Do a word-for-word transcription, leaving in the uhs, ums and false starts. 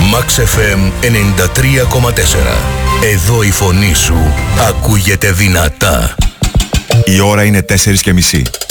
Max εφ εμ ενενήντα τρία κόμμα τέσσερα. Εδώ η φωνή σου ακούγεται δυνατά. Η ώρα είναι τέσσερις και μισή.